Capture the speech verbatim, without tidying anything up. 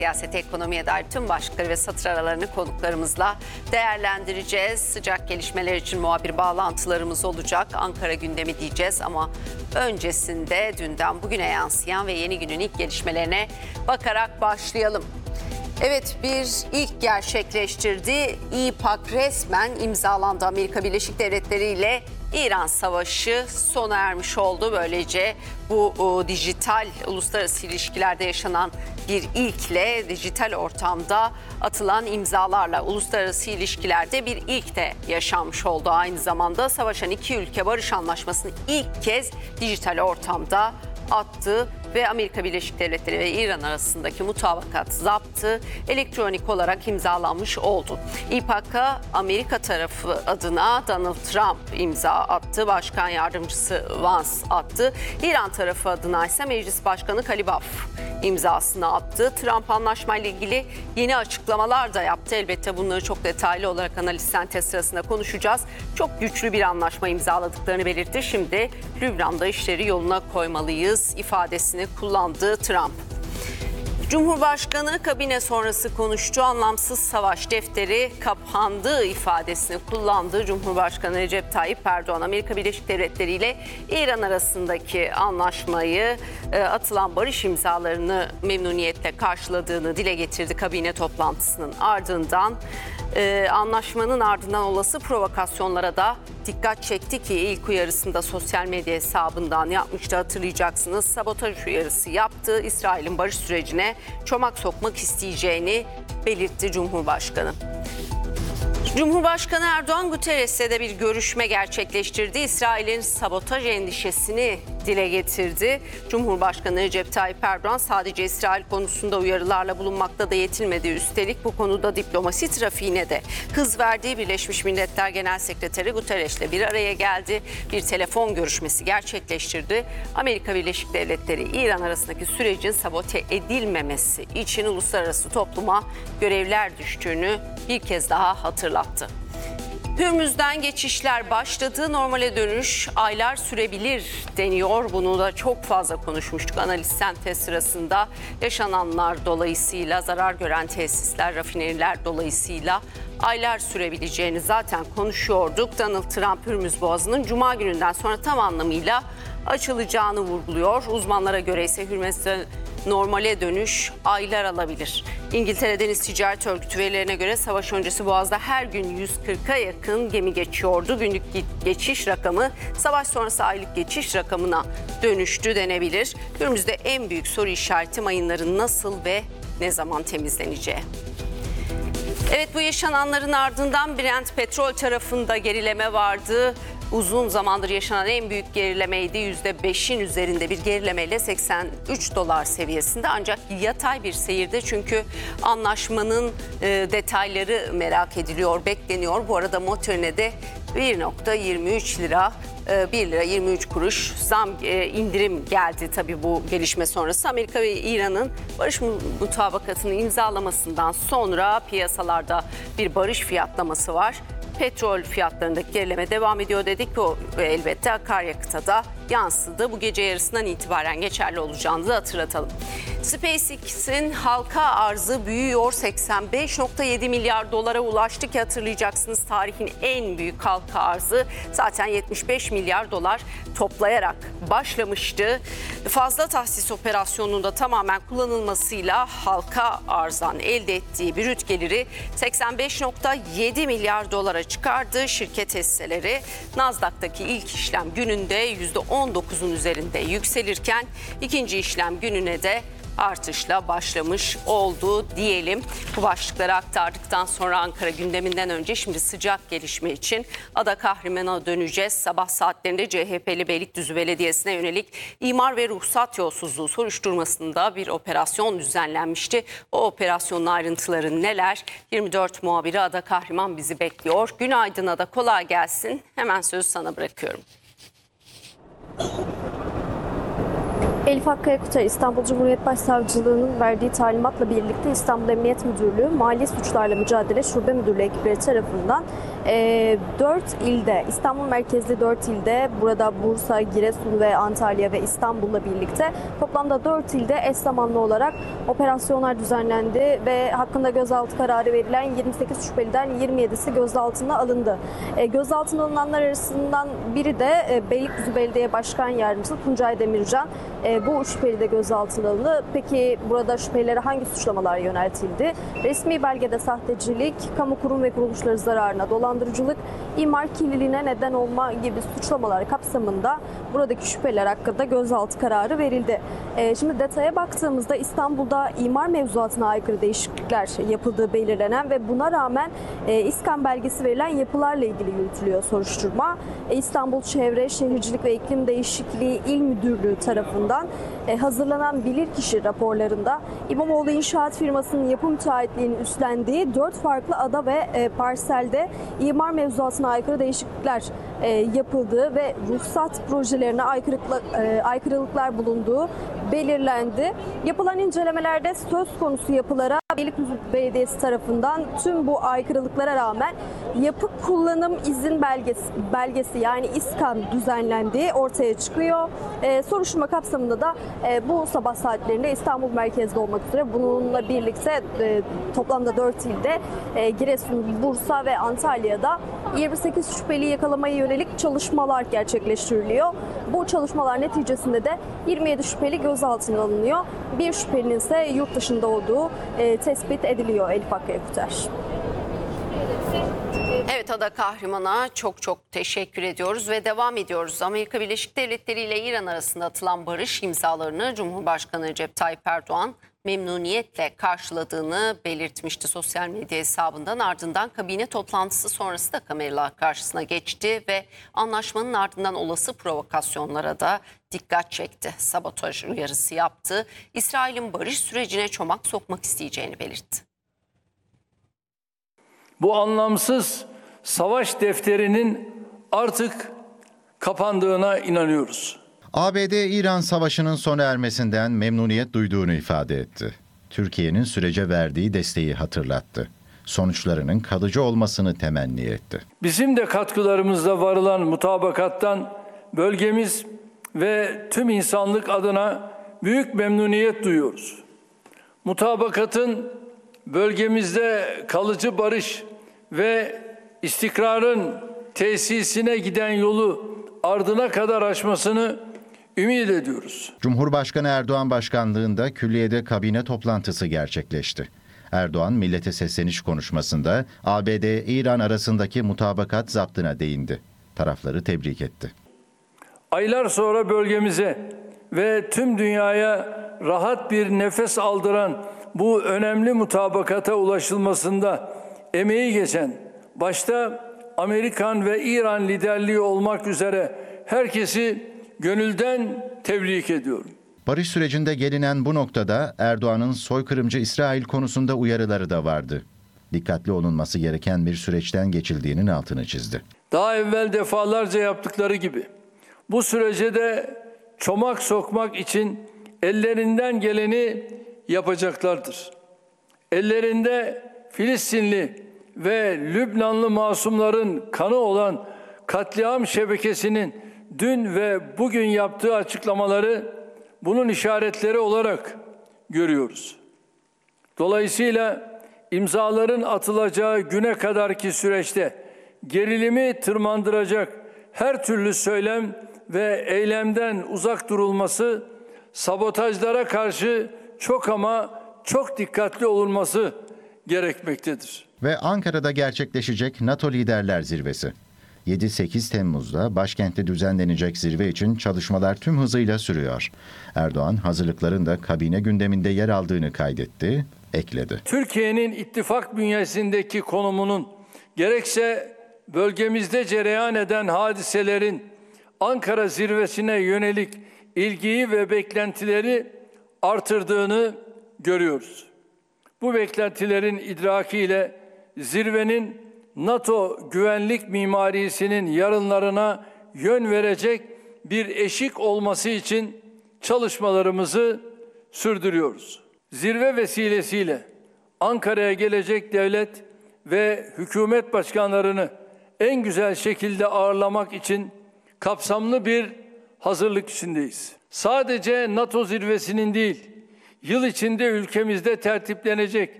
Siyasete, ekonomiye dair tüm başlıkları ve satır aralarını konuklarımızla değerlendireceğiz. Sıcak gelişmeler için muhabir bağlantılarımız olacak. Ankara gündemi diyeceğiz ama öncesinde dünden bugüne yansıyan ve yeni günün ilk gelişmelerine bakarak başlayalım. Evet, bir ilk gerçekleştirdi. İPAK resmen imzalandı. Amerika Birleşik Devletleri ile İran savaşı sona ermiş oldu. Böylece bu o, dijital uluslararası ilişkilerde yaşanan bir ilkle, dijital ortamda atılan imzalarla uluslararası ilişkilerde bir ilk de yaşanmış oldu. Aynı zamanda savaşan iki ülke barış anlaşmasını ilk kez dijital ortamda attı ve Amerika Birleşik Devletleri ve İran arasındaki mutabakat zaptı elektronik olarak imzalanmış oldu. İPAK'a Amerika tarafı adına Donald Trump imza attı, Başkan Yardımcısı Vance attı. İran tarafı adına ise Meclis Başkanı Kalibaf imzasını attı. Trump anlaşmayla ilgili yeni açıklamalar da yaptı. Elbette bunları çok detaylı olarak analiz sentez sırasında konuşacağız. Çok güçlü bir anlaşma imzaladıklarını belirtti. Şimdi Lübnan'da işleri yoluna koymalıyız ifadesini kullandı Trump. Cumhurbaşkanı kabine sonrası konuştu. Anlamsız savaş defteri kapandı ifadesini kullandı. Cumhurbaşkanı Recep Tayyip Erdoğan, Amerika Birleşik Devletleri ile İran arasındaki anlaşmayı, atılan barış imzalarını memnuniyetle karşıladığını dile getirdi kabine toplantısının ardından. Ee, anlaşmanın ardından olası provokasyonlara da dikkat çekti ki ilk uyarısında sosyal medya hesabından yapmıştı, hatırlayacaksınız. Sabotaj uyarısı yaptı. İsrail'in barış sürecine çomak sokmak isteyeceğini belirtti Cumhurbaşkanı. Cumhurbaşkanı Erdoğan Guterres'le de bir görüşme gerçekleştirdi. İsrail'in sabotaj endişesini dile getirdi. Cumhurbaşkanı Recep Tayyip Erdoğan sadece İsrail konusunda uyarılarla bulunmakta da yetinmedi. Üstelik bu konuda diplomasi trafiğine de hız verdiği Birleşmiş Milletler Genel Sekreteri Guterres'le bir araya geldi. Bir telefon görüşmesi gerçekleştirdi. Amerika Birleşik Devletleri İran arasındaki sürecin sabote edilmemesi için uluslararası topluma görevler düştüğünü bir kez daha hatırlattı. Hürmüz'den geçişler başladı. Normale dönüş aylar sürebilir deniyor. Bunu da çok fazla konuşmuştuk analiz sentez sırasında. Yaşananlar dolayısıyla, zarar gören tesisler, rafineriler dolayısıyla aylar sürebileceğini zaten konuşuyorduk. Donald Trump Hürmüz Boğazı'nın Cuma gününden sonra tam anlamıyla açılacağını vurguluyor. Uzmanlara göre ise Hürmüz'de normale dönüş aylar alabilir. İngiltere Deniz Ticaret Örgütü verilerine göre savaş öncesi Boğaz'da her gün yüz kırka yakın gemi geçiyordu. Günlük geçiş rakamı savaş sonrası aylık geçiş rakamına dönüştü denebilir. Günümüzde en büyük soru işareti mayınların nasıl ve ne zaman temizleneceği. Evet, bu yaşananların ardından Brent petrol tarafında gerileme vardı. Uzun zamandır yaşanan en büyük gerilemeydi. yüzde beşin üzerinde bir gerilemeyle seksen üç dolar seviyesinde, ancak yatay bir seyirde çünkü anlaşmanın e, detayları merak ediliyor, bekleniyor. Bu arada motorine de bir virgül yirmi üç lira, bir lira yirmi üç kuruş zam indirim geldi tabii bu gelişme sonrası. Amerika ve İran'ın barış mutabakatını imzalamasından sonra piyasalarda bir barış fiyatlaması var. Petrol fiyatlarındaki gerileme devam ediyor dedik o elbette akaryakıta da yansıdı. Bu gece yarısından itibaren geçerli olacağını da hatırlatalım. SpaceX'in halka arzı büyüyor. seksen beş virgül yedi milyar dolara ulaştı ki hatırlayacaksınız tarihin en büyük halka arzı zaten yetmiş beş milyar dolar toplayarak başlamıştı. Fazla tahsis operasyonunda tamamen kullanılmasıyla halka arzdan elde ettiği brüt geliri seksen beş virgül yedi milyar dolara çıkardı. Şirket hisseleri Nasdaq'taki ilk işlem gününde yüzde on dokuzun üzerinde yükselirken ikinci işlem gününe de artışla başlamış oldu diyelim. Bu başlıkları aktardıktan sonra Ankara gündeminden önce şimdi sıcak gelişme için Ada Kahraman'a döneceğiz. Sabah saatlerinde C H P'li Beylikdüzü Belediyesi'ne yönelik imar ve ruhsat yolsuzluğu soruşturmasında bir operasyon düzenlenmişti. O operasyonun ayrıntıları neler? yirmi dört muhabiri Ada Kahraman bizi bekliyor. Günaydın Ada, kolay gelsin. Hemen sözü sana bırakıyorum. Elif Hakkı Yakutay, İstanbul Cumhuriyet Başsavcılığı'nın verdiği talimatla birlikte İstanbul Emniyet Müdürlüğü Mali Suçlarla Mücadele Şube Müdürlüğü ekipleri tarafından E, dört ilde, İstanbul merkezli dört ilde, burada Bursa, Giresun ve Antalya ve İstanbul'la birlikte toplamda dört ilde eş zamanlı olarak operasyonlar düzenlendi ve hakkında gözaltı kararı verilen yirmi sekiz şüpheliden yirmi yedisi gözaltına alındı. E, gözaltına alınanlar arasından biri de e, Beylikdüzü Belediye Başkan Yardımcısı Tuncay Demircan. E, bu şüpheli de gözaltına alındı. Peki burada şüphelilere hangi suçlamalar yöneltildi? Resmi belgede sahtecilik, kamu kurum ve kuruluşları zararına dolandırıcılık, imar kirliliğine neden olma gibi suçlamalar kapsamında buradaki şüpheliler hakkında gözaltı kararı verildi. E, şimdi detaya baktığımızda İstanbul'da imar mevzuatına aykırı değişiklikler yapıldığı belirlenen ve buna rağmen e, İSKAN belgesi verilen yapılarla ilgili yürütülüyor soruşturma. E, İstanbul Çevre, Şehircilik ve İklim Değişikliği İl Müdürlüğü tarafından e, hazırlanan bilirkişi raporlarında İmamoğlu İnşaat firmasının yapı müteahhitliğini üstlendiği dört farklı ada ve e, parselde imar mevzuatına aykırı değişiklikler e, yapıldığı ve ruhsat projelerine aykırılıklar, e, aykırılıklar bulunduğu belirlendi. Yapılan incelemelerde söz konusu yapılara Beylikdüzü Belediyesi tarafından tüm bu aykırılıklara rağmen yapı kullanım izin belgesi, belgesi yani İSKAN düzenlendiği ortaya çıkıyor. E, soruşturma kapsamında da e, bu sabah saatlerinde İstanbul merkezde olmak üzere bununla birlikte e, toplamda dört ilde e, Giresun, Bursa ve Antalya'da yirmi sekiz şüpheliyi yakalamaya yönelik çalışmalar gerçekleştiriliyor. Bu çalışmalar neticesinde de yirmi yedi şüpheli gözaltına alınıyor. Bir şüphelinin ise yurt dışında olduğu e, tespit ediliyor Elif Akkaya Kuter. Evet, Ada Kahraman'a çok çok teşekkür ediyoruz ve devam ediyoruz. Amerika Birleşik Devletleri ile İran arasında atılan barış imzalarını Cumhurbaşkanı Recep Tayyip Erdoğan memnuniyetle karşıladığını belirtmişti sosyal medya hesabından. Ardından kabine toplantısı sonrası da kameralar karşısına geçti ve anlaşmanın ardından olası provokasyonlara da dikkat çekti. Sabotaj uyarısı yaptı. İsrail'in barış sürecine çomak sokmak isteyeceğini belirtti. Bu anlamsız savaş defterinin artık kapandığına inanıyoruz. A B D-İran savaşının sona ermesinden memnuniyet duyduğunu ifade etti. Türkiye'nin sürece verdiği desteği hatırlattı. Sonuçlarının kalıcı olmasını temenni etti. Bizim de katkılarımızla varılan mutabakattan bölgemiz ve tüm insanlık adına büyük memnuniyet duyuyoruz. Mutabakatın bölgemizde kalıcı barış ve istikrarın tesisine giden yolu ardına kadar aşmasını ümit ediyoruz. Cumhurbaşkanı Erdoğan başkanlığında külliyede kabine toplantısı gerçekleşti. Erdoğan millete sesleniş konuşmasında A B D-İran arasındaki mutabakat zaptına değindi. Tarafları tebrik etti. Aylar sonra bölgemize ve tüm dünyaya rahat bir nefes aldıran bu önemli mutabakata ulaşılmasında emeği geçen, başta Amerikan ve İran liderliği olmak üzere herkesi gönülden tebrik ediyorum. Barış sürecinde gelinen bu noktada Erdoğan'ın soykırımcı İsrail konusunda uyarıları da vardı. Dikkatli olunması gereken bir süreçten geçildiğinin altını çizdi. Daha evvel defalarca yaptıkları gibi bu sürece de çomak sokmak için ellerinden geleni yapacaklardır. Ellerinde Filistinli ve Lübnanlı masumların kanı olan katliam şebekesinin dün ve bugün yaptığı açıklamaları bunun işaretleri olarak görüyoruz. Dolayısıyla imzaların atılacağı güne kadarki süreçte gerilimi tırmandıracak her türlü söylem ve eylemden uzak durulması, sabotajlara karşı çok ama çok dikkatli olunması gerekmektedir. Ve Ankara'da gerçekleşecek NATO Liderler Zirvesi. yedi sekiz Temmuz'da başkentte düzenlenecek zirve için çalışmalar tüm hızıyla sürüyor. Erdoğan hazırlıkların da kabine gündeminde yer aldığını kaydetti, ekledi. Türkiye'nin ittifak bünyesindeki konumunun gerekse bölgemizde cereyan eden hadiselerin Ankara zirvesine yönelik ilgiyi ve beklentileri artırdığını görüyoruz. Bu beklentilerin idrakiyle zirvenin NATO güvenlik mimarisinin yarınlarına yön verecek bir eşik olması için çalışmalarımızı sürdürüyoruz. Zirve vesilesiyle Ankara'ya gelecek devlet ve hükümet başkanlarını en güzel şekilde ağırlamak için kapsamlı bir hazırlık içindeyiz. Sadece NATO zirvesinin değil, yıl içinde ülkemizde tertiplenecek